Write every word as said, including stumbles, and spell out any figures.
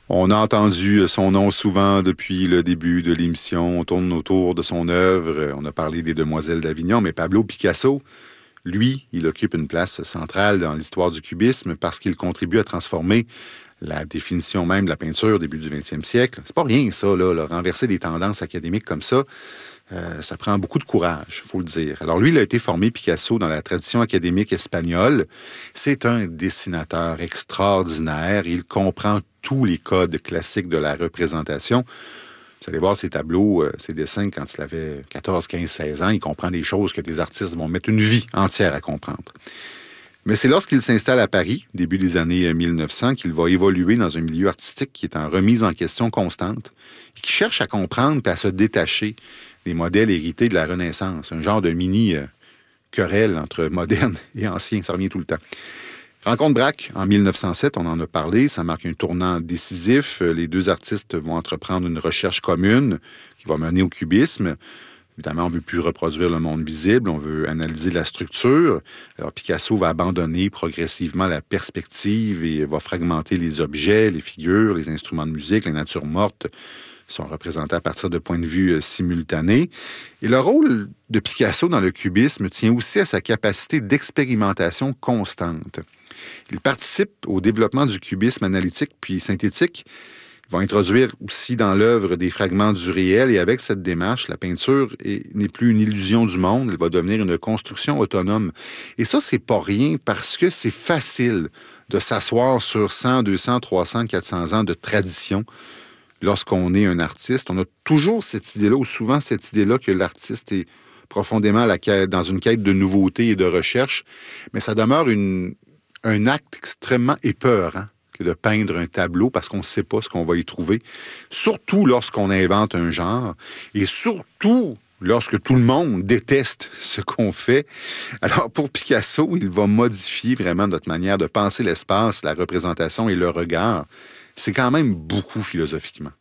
On a entendu son nom souvent depuis le début de l'émission. On tourne autour de son œuvre. On a parlé des Demoiselles d'Avignon, mais Pablo Picasso, lui, il occupe une place centrale dans l'histoire du cubisme parce qu'il contribue à transformer la définition même de la peinture au début du vingtième siècle. C'est pas rien, ça, là, là, renverser des tendances académiques comme ça. Euh, ça prend beaucoup de courage, il faut le dire. Alors lui, il a été formé, Picasso, dans la tradition académique espagnole. C'est un dessinateur extraordinaire. Il comprend tous les codes classiques de la représentation. Vous allez voir ses tableaux, euh, ses dessins, quand il avait quatorze, quinze, seize ans. Il comprend des choses que des artistes vont mettre une vie entière à comprendre. Mais c'est lorsqu'il s'installe à Paris, début des années mille neuf cents, qu'il va évoluer dans un milieu artistique qui est en remise en question constante et qui cherche à comprendre et à se détacher des modèles hérités de la Renaissance. Un genre de mini-querelle euh, entre moderne et ancien, ça revient tout le temps. Rencontre Braque, en mille neuf cent sept, on en a parlé, ça marque un tournant décisif. Les deux artistes vont entreprendre une recherche commune qui va mener au cubisme. Évidemment, on ne veut plus reproduire le monde visible, on veut analyser la structure. Alors, Picasso va abandonner progressivement la perspective et va fragmenter les objets, les figures, les instruments de musique, les natures mortes sont représentés à partir de points de vue euh, simultanés. Et le rôle de Picasso dans le cubisme tient aussi à sa capacité d'expérimentation constante. Il participe au développement du cubisme analytique puis synthétique. Il va introduire aussi dans l'œuvre des fragments du réel et avec cette démarche, la peinture est, n'est plus une illusion du monde, elle va devenir une construction autonome. Et ça, c'est pas rien parce que c'est facile de s'asseoir sur cent, deux cents, trois cents, quatre cents ans de tradition. Lorsqu'on est un artiste, on a toujours cette idée-là, ou souvent cette idée-là que l'artiste est profondément à la quête, dans une quête de nouveauté et de recherche, mais ça demeure une, un acte extrêmement épeurant que de peindre un tableau parce qu'on ne sait pas ce qu'on va y trouver, surtout lorsqu'on invente un genre, et surtout lorsque tout le monde déteste ce qu'on fait. Alors, pour Picasso, il va modifier vraiment notre manière de penser l'espace, la représentation et le regard. C'est quand même beaucoup philosophiquement.